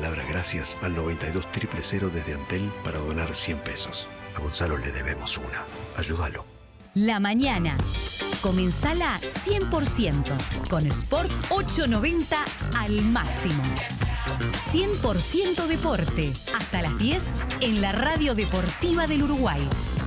palabras gracias al 92 000 desde Antel para donar 100 pesos. A Gonzalo le debemos una. Ayúdalo. La mañana. Comenzala 100%. Con Sport 890 al máximo. 100% deporte. Hasta las 10 en la Radio Deportiva del Uruguay.